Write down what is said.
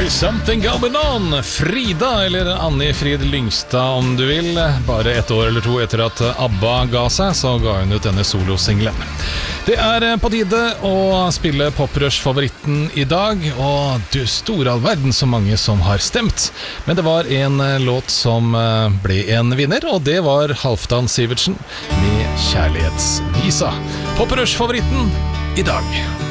There's something going on. Frida, eller Annie Frid Lyngstad om du vil. Bare et år eller to etter at ABBA ga seg, så ga hun ut denne solosinglen. Det på tide å spille Poprush-favoritten i dag, og du store all verden så mange som har stemt. Men det var en låt som ble en vinner, og det var Halvdan Sivertsen med Kjærlighetsvisa. Poprush-favoritten i dag.